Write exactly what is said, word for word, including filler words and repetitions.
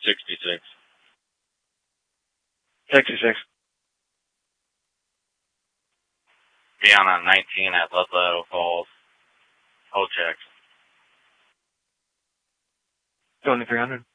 sixty-six. sixty-six. Be on a nineteen at Ludlow Falls. Whole checks. twenty-three hundred.